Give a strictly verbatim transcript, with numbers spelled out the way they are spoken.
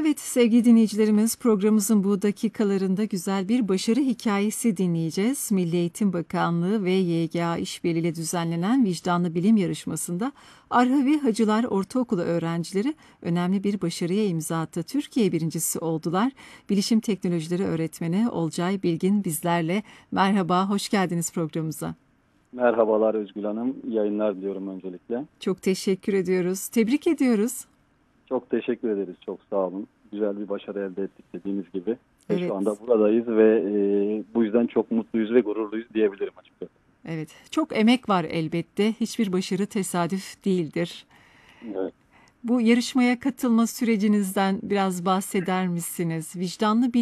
Evet sevgili dinleyicilerimiz, programımızın bu dakikalarında güzel bir başarı hikayesi dinleyeceğiz. Milli Eğitim Bakanlığı ve Y G A işbirliğiyle düzenlenen Vicdanlı Bilim Yarışması'nda Arhavi Hacılar Ortaokulu öğrencileri önemli bir başarıya imza attı. Türkiye birincisi oldular. Bilişim Teknolojileri öğretmeni Olcay Bilgin bizlerle. Merhaba, hoş geldiniz programımıza. Merhabalar Özgül Hanım. İyi yayınlar diliyorum öncelikle. Çok teşekkür ediyoruz. Tebrik ediyoruz. Çok teşekkür ederiz. Çok sağ olun. Güzel bir başarı elde ettik dediğiniz gibi. Ve Evet. şu anda buradayız ve e, bu yüzden çok mutluyuz ve gururluyuz diyebilirim açıkçası. Evet, çok emek var elbette. Hiçbir başarı tesadüf değildir. Evet. Bu yarışmaya katılma sürecinizden biraz bahseder misiniz? Vicdanlı